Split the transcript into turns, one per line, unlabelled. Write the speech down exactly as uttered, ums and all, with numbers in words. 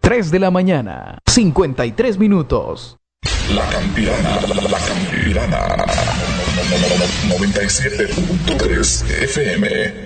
tres de la mañana, cincuenta y tres minutos.
La Campirana, La Campirana, noventa y siete punto tres F M.